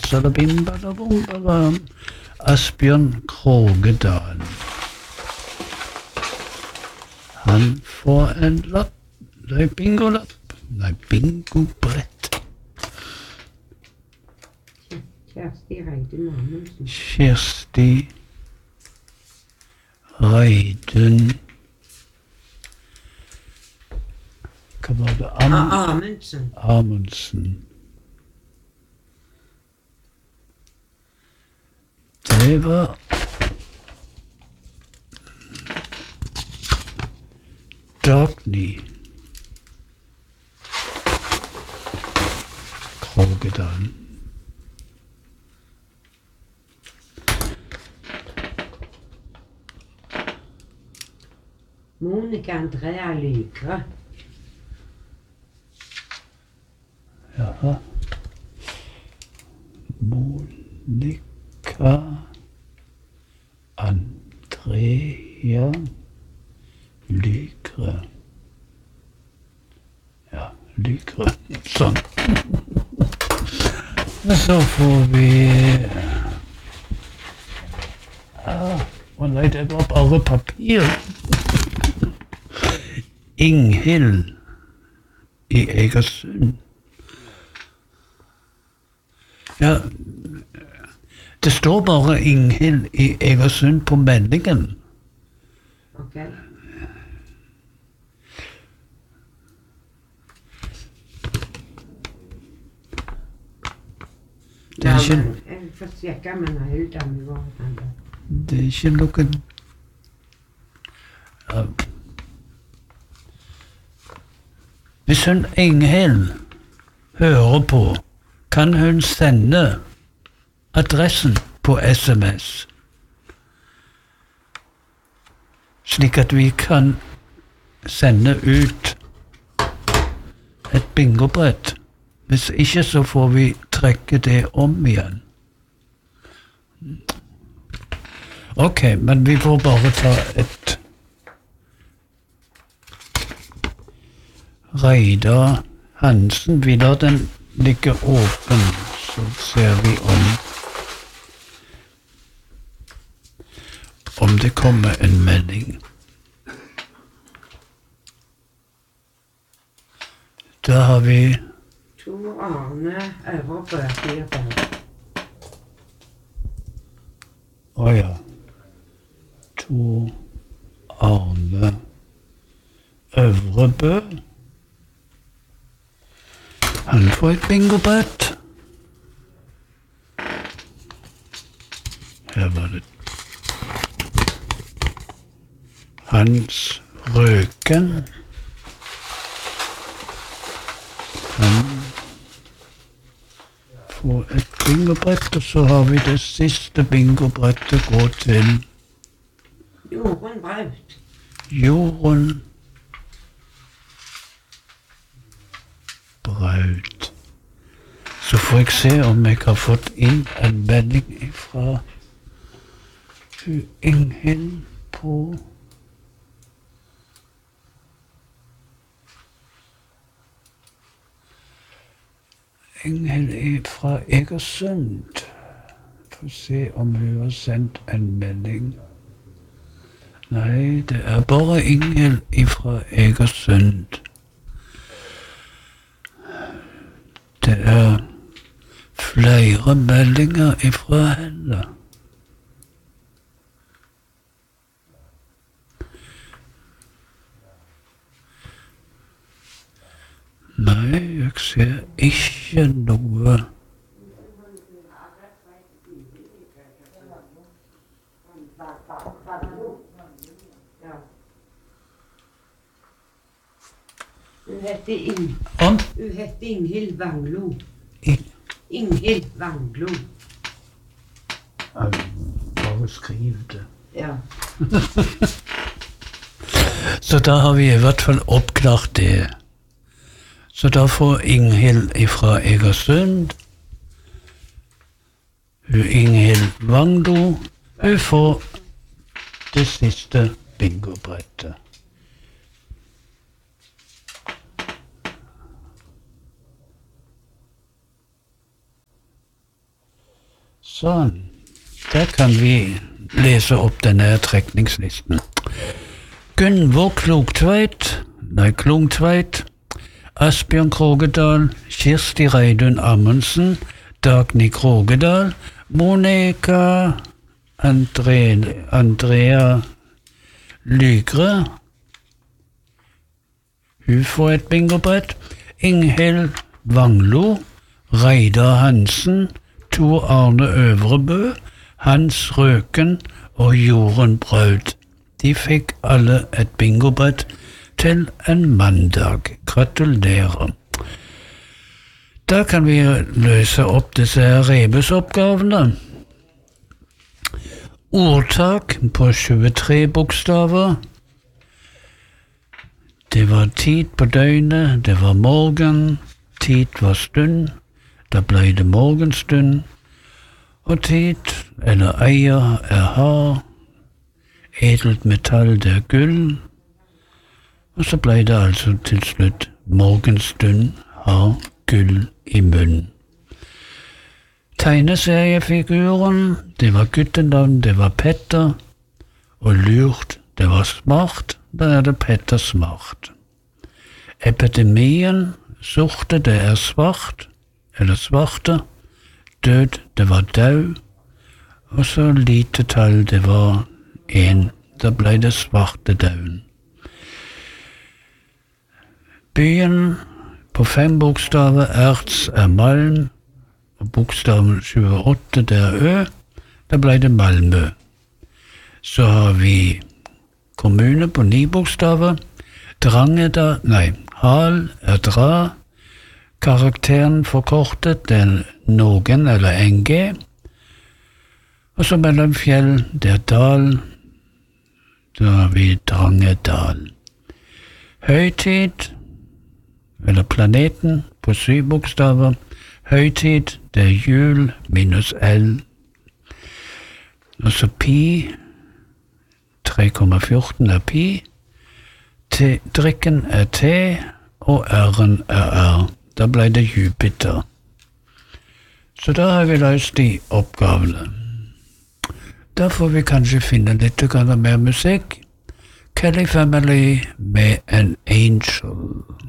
Simsalabim-balabom-balam. Asbjørn Krogedal. Han får en lapp. Nei, bingolapp. Nei, bingobrett. Kjersti Reidun Amundsen. Kjersti Reidun. Hva var det? Amundsen. Amundsen. Det var Dagny Krogedal. Monica Andrea Lygre. Jaha. Monica Andrea Lygre. Ja, Lygre. Sånn. Så får vi Å nei, det var bare papir. Inghild i Egersund. Ja, det står bare Inghild i Egersund på meldingen. Ok. Det er ikke, Jeg får sjekke med Hilda om vi var den der. det er ikke noe ja. Hvis hun Inghild hører på, kan hun sende adressen på SMS, slik at vi kan sende ut et bingobrett. Hvis ikke så får vi trekke det om igjen. Ok, men vi får bare ta et Reidar Hansen. Vi lar den ligge åpen, så ser vi om det kommer en melding. Da har vi To Arne Øvrebø Dyrberg. Å ja. To Arne Øvrebø. Han får et bingobrett. Her var det Hans Røken. Han får et bingobrett, og så har vi det siste bingobrettet gå til Jorunn Braut. Jorunn Braut. Så får jeg se om jeg har fått inn en melding fra Inghild på Inghild fra Egersund. Får se om hun har sendt en melding. Nei, det er bare Inghild fra Egersund. Det er flere meldinger ifra henne. Nei, jeg ser ikke noe. Hun heter Inghild Wanglo. Inghild Wanglo. Bare skriv det. Ja. Så da har vi i hvert fall oppklart det. Så da får Inghild fra Egersund, Inghild Wanglo, hun får det siste bingobrettet. Sånn. Der kan vi lese opp denne trekningslisten. Gunvor Klungtveit, Asbjørn Krogedal, Kirsti Reidun Amundsen, Dagny Krogedal, Monica Andrea Lygre, hun får et bingobrett, Inghild Vanglo, Reidar Hansen, Tor Arne Øvrebø, Hans Røken og Jorunn Braut. De fikk alle et bingobrett til en mandag. Gratulerer. Da kan vi løse opp disse rebusoppgavene. Ordtak på 23 bokstaver. Det var tid på døgnet, det var morgen, tid var stund, da ble det morgenstund, og tid, eller eier, er hard, edelt metall, det er gull, og så ble det altså til slutt morgenstund, har gull i munnen. Tegneseriefiguren, det var guttenavn, det var Petter, og lurt, det var smart, da er det Petter Smart. Epidemien, sorte, det er svart, eller svarte, død, det var død, og så lite tall, det var 1, da ble det svarte døden. Byen på 5 bokstaver, erts er malm, og bokstaven 28, det er ø, da ble det Malmø. Så har vi kommune på 9 bokstaver, Drangedal, hal er dra, karakteren forkortet, det er noen eller NG, og så mellom fjell, det er dal, da har vi Drangedal. Høytid, eller planeten, på 7 bokstaver, høytid, det er jul, minus L, og så pi, 3,14 er pi, drikken er T, og R-en er R. Da ble det Jupiter. Så da har vi løst de oppgavene. Da får vi kanskje finne litt mer musikk. Kelly Family med An Angel.